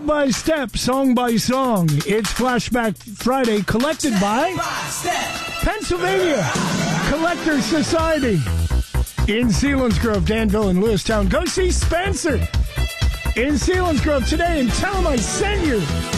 by step, song by song. It's Flashback Friday, collected by Pennsylvania Collectors Society in Selinsgrove, Danville, and Lewistown. Go see Spencer in Selinsgrove today and tell him I sent you.